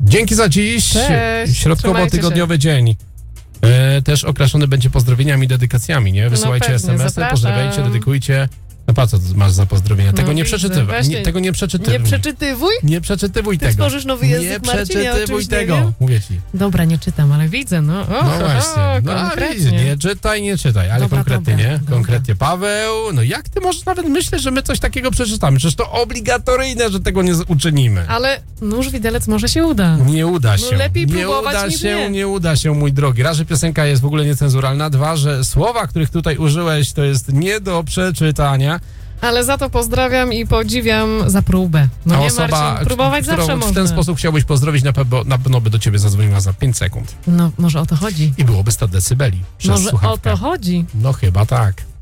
Dzięki za dziś. Cześć. Środkowo-tygodniowy dzień. Też okraszony będzie pozdrowieniami, dedykacjami, nie? Wysyłajcie pewnie, SMS-y, zapraszam. pozdrawiajcie, dedykujcie. No po co masz za pozdrowienia? Tego nie widzę, przeczytywaj. właśnie. Tego nie przeczytywaj. Nie przeczytywuj? Nie przeczytywuj Ty tego. tworzysz nowy język, Nie Marcin, ja o przeczytywuj czymś nie tego, wiem. mówię ci. Dobra, nie czytam, ale widzę, no. No właśnie. No konkretnie. widzisz, nie czytaj, ale Dobra, konkretnie, dobra, nie? dobra. Konkretnie. Paweł, no jak ty możesz nawet myśleć, że my coś takiego przeczytamy? Przecież to obligatoryjne, że tego nie uczynimy. Ale nóż widelec może się uda. Nie uda się. No lepiej nie próbować uda niż się, nie. uda się, mój drogi. Raz, że piosenka jest w ogóle niecenzuralna. Dwa, że słowa, których tutaj użyłeś, to jest nie do przeczytania. Ale za to pozdrawiam i podziwiam za próbę. No A nie, osoba, Marcin, próbować którą zawsze w można. ten sposób chciałbyś pozdrowić, na pewno by do ciebie zadzwoniła za 5 sekund. No, może o to chodzi. I byłoby 100 decybeli przez Może słuchawkę. o to chodzi. No chyba tak.